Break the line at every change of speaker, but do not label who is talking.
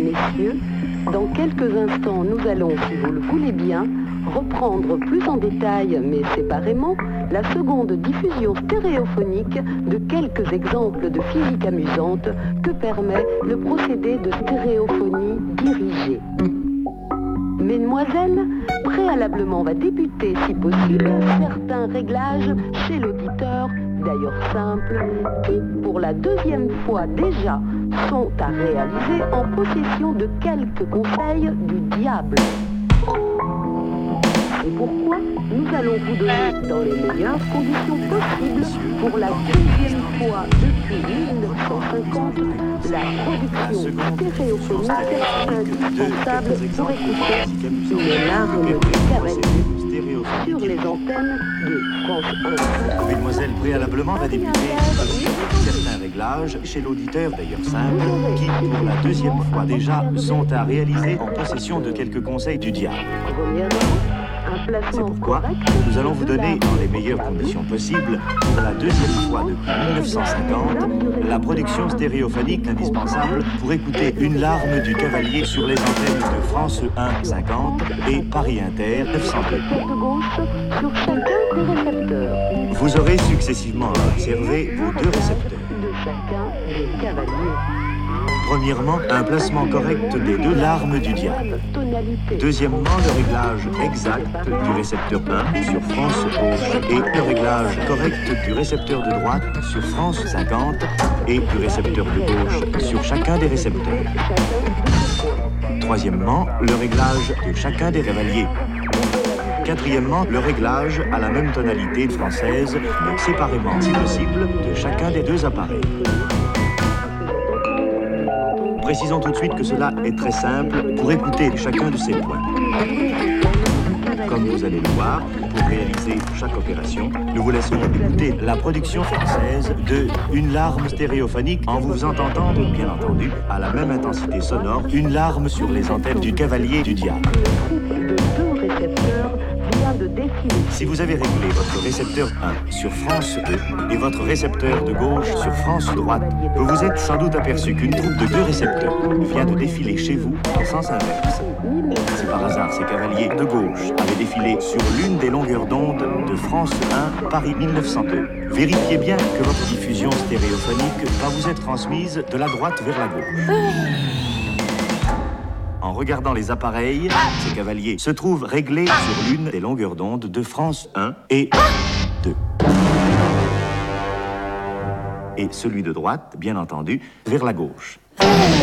messieurs, dans quelques instants, nous allons, si vous le voulez bien, reprendre plus en détail, mais séparément, la seconde diffusion stéréophonique de quelques exemples de physique amusante que permet le procédé de stéréophonie dirigée. Mesdemoiselles, préalablement va débuter, si possible, certains réglages chez l'auditeur, d'ailleurs simples, qui, pour la deuxième fois déjà, sont à réaliser en possession de quelques conseils du diable. C'est pourquoi nous allons vous donner dans les meilleures conditions possibles, pour la deuxième fois depuis 1950, la production stéréophonique indispensable pour écouter une larme de cavalier sur les antennes de France 1.
Mesdemoiselles, préalablement va débuter certains réglages chez l'auditeur, d'ailleurs simple, qui, pour la deuxième fois déjà, sont à réaliser en possession de quelques conseils du diable. C'est pourquoi nous allons vous donner, dans les meilleures conditions possibles, pour la deuxième fois depuis 1950, la production stéréophonique indispensable pour écouter une larme du cavalier sur les antennes de France 1 50 et Paris Inter 902. Vous aurez successivement à observer vos deux récepteurs. Premièrement, un placement correct des deux larmes du diable. Deuxièmement, le réglage exact du récepteur 1 sur France gauche et le réglage correct du récepteur de droite sur France 50 et du récepteur de gauche sur chacun des récepteurs. Troisièmement, le réglage de chacun des cavaliers. Quatrièmement, le réglage à la même tonalité française, mais séparément, si possible, de chacun des deux appareils. Précisons tout de suite que cela est très simple pour écouter chacun de ces points. Comme vous allez le voir, pour réaliser chaque opération, nous vous laisserons écouter la production française de une larme stéréophonique en vous faisant entendre, bien entendu, à la même intensité sonore, une larme sur les antennes du cavalier du diable. Si vous avez réglé votre récepteur 1 sur France 2 et votre récepteur de gauche sur France droite, vous vous êtes sans doute aperçu qu'une troupe de deux récepteurs vient de défiler chez vous en sens inverse. Si par hasard ces cavaliers de gauche avaient défilé sur l'une des longueurs d'onde de France 1 Paris 1902, vérifiez bien que votre diffusion stéréophonique va vous être transmise de la droite vers la gauche. En regardant les appareils, ces cavaliers se trouvent réglés sur l'une des longueurs d'onde de France 1 et 2. Et celui de droite, bien entendu, vers la gauche.